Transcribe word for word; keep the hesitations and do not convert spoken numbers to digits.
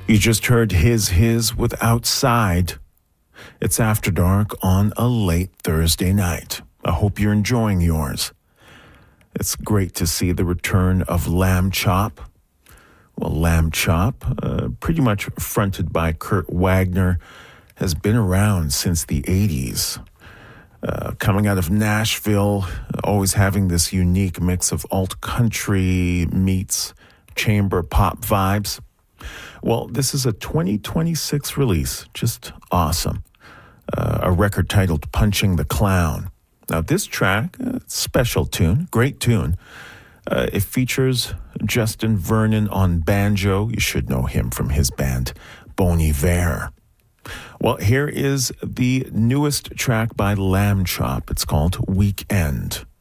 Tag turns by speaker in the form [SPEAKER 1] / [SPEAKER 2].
[SPEAKER 1] You just heard His His with Outside. It's After Dark on a late Thursday night. I hope you're enjoying yours. It's great to see the return of Lamb Chop. Well, Lamb Chop, uh, pretty much fronted by Kurt Wagner, has been around since the eighties. Uh, coming out of Nashville, always having this unique mix of alt country meets chamber pop vibes. Well, this is a twenty twenty-six release. Just awesome. Uh, a record titled Punching the Clown. Now, this track, uh, special tune, great tune. Uh, it features Justin Vernon on banjo. You should know him from his band, Bon Iver. Well, here is the newest track by Lamb Chop. It's called Weekend.